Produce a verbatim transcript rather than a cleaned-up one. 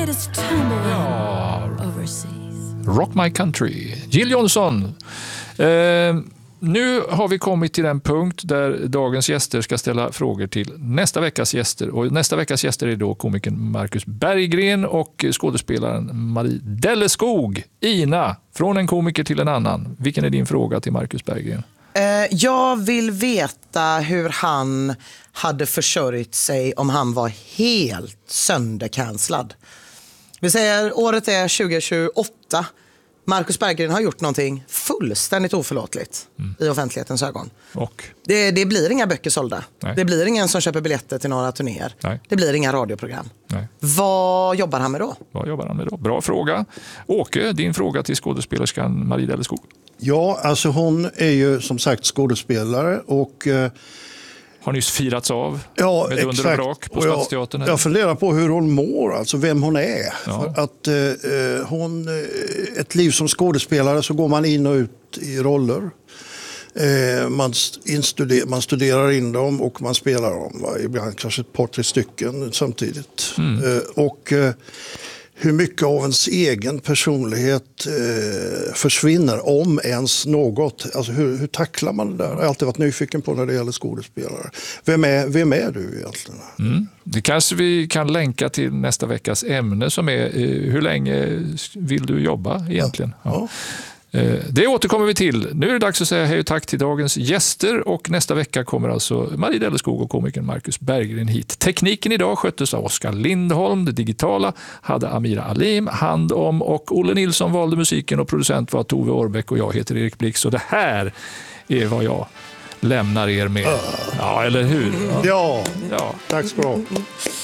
latest tumbling Ja. overseas. Rock My Country. Jill Johnson. Eh, nu har vi kommit till den punkt där dagens gäster ska ställa frågor till nästa veckas gäster. Och nästa veckas gäster är då komikern Marcus Berggren och skådespelaren Marie Delleskog. Ina, från en komiker till en annan. Vilken är din fråga till Marcus Berggren? Eh, jag vill veta hur han hade försörjt sig om han var helt sönderkanslad. Vi säger året är tjugo tjugoåtta. Marcus Berggren har gjort någonting fullständigt oförlåtligt mm. i offentlighetens ögon. Och? Det, det blir inga böcker sålda. Nej. Det blir ingen som köper biljetter till några turnéer. Nej. Det blir inga radioprogram. Nej. Vad jobbar han med då? Vad jobbar han med då? Bra fråga. Åke, din fråga till skådespelerskan Marie Delleskog. Ja, alltså hon är ju som sagt skådespelare och... Eh, har nyss firats av ja, med under och brak på Stadsteatern. Jag, jag funderar på hur hon mår, alltså vem hon är. Ja. För att eh, hon, ett liv som skådespelare så går man in och ut i roller. Eh, man, instuder, man studerar in dem och man spelar dem. Va? Ibland kanske ett par, tre stycken samtidigt. Mm. Eh, och... Eh, hur mycket av ens egen personlighet eh, försvinner, om ens något. Alltså hur, hur tacklar man det där? Jag har alltid varit nyfiken på när det gäller skådespelare. Vem är, vem är du egentligen? Mm. Det kanske vi kan länka till nästa veckas ämne som är eh, hur länge vill du jobba egentligen? Ja. Ja. Eh, det återkommer vi till. Nu är det dags att säga hej och tack till dagens gäster och nästa vecka kommer alltså Marie Delleskog och komikern Marcus Berggren hit. Tekniken idag sköttes av Oskar Lindholm, det digitala hade Amira Alim hand om och Olle Nilsson valde musiken och producent var Tove Orbeck och jag heter Erik Blix och det här är vad jag lämnar er med. Ja, eller hur? Ja, ja. tack ska du ha.